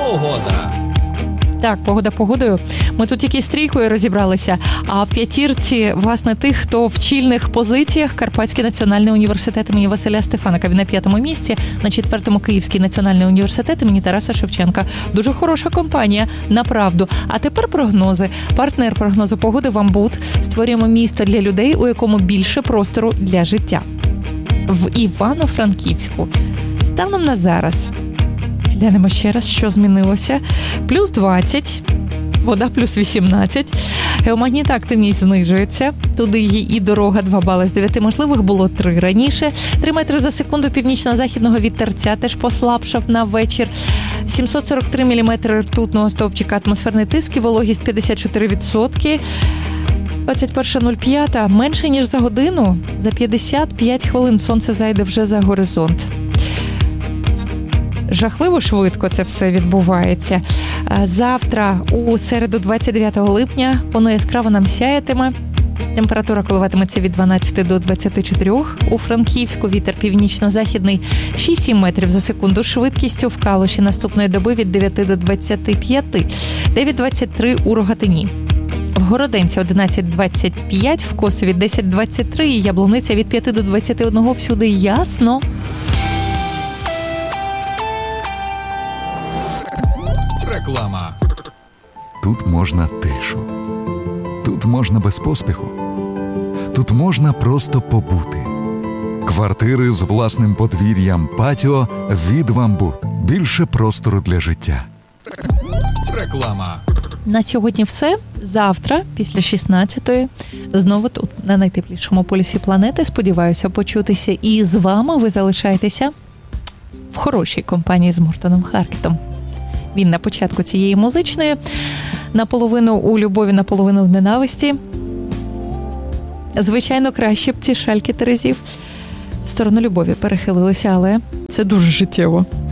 Погода. Так, погода погодою. Ми тут тільки з трійкою розібралися, а в п'ятірці, власне, тих, хто в чільних позиціях: Карпатський національний університет імені Василя Стефаника. Він на 5-му місці, на 4-му Київський національний університет імені Тараса Шевченка. Дуже хороша компанія, направду. А тепер прогнози. Партнер прогнозу погоди «Вамбут». Створюємо місто для людей, у якому більше простору для життя. В Івано-Франківську. Станом на зараз. Глянемо ще раз, що змінилося. Плюс 20, вода плюс 18. Геомагнітна активність знижується. Туди є і дорога 2 бали з 9 можливих, було 3 раніше. 3 метри за секунду північно-західного вітерця теж послабшав на вечір. 743 міліметри ртутного стовпчика атмосферний тиск і вологість 54%. 21.05, менше ніж за годину. За 55 хвилин сонце зайде вже за горизонт. Жахливо швидко це все відбувається. Завтра, у середу 29 липня, воно яскраво нам сяятиме. Температура коливатиметься від 12 до 24. У Франківську вітер північно-західний 6-7 метрів за секунду. Швидкістю в Калуші наступної доби від 9 до 25. 9-23 у Рогатині. В Городенці 11-25, в Косові 10-23 і Яблуниця від 5 до 21. Всюди ясно. Реклама. Тут можна тишу. Тут можна без поспіху. Тут можна просто побути. Квартири з власним подвір'ям, патіо від «Вамбут». Більше простору для життя. Реклама. На сьогодні все. Завтра, після 16-ї, знову тут, на найтеплішому полюсі планети. Сподіваюся почутися і з вами. Ви залишаєтеся в хорошій компанії з Мортоном Харкетом. Він на початку цієї музичної, наполовину у любові, наполовину в ненависті. Звичайно, краще б ці шальки терезів в сторону любові перехилилися, але це дуже життєво.